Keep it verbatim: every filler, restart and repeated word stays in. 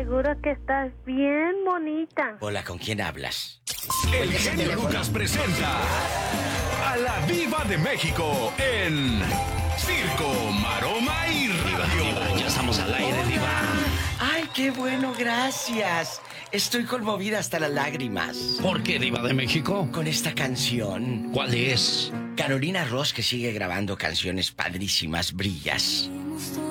seguro que estás bien bonita. Hola, ¿con quién hablas? El genio Lucas presenta a la Diva de México en Circo, Maroma y Radio. Diva, ya estamos al aire, Diva. Ay, qué bueno, gracias. Estoy conmovida hasta las lágrimas. ¿Por qué, Diva de México? Con esta canción. ¿Cuál es? Carolina Ross, que sigue grabando canciones padrísimas, Brillas.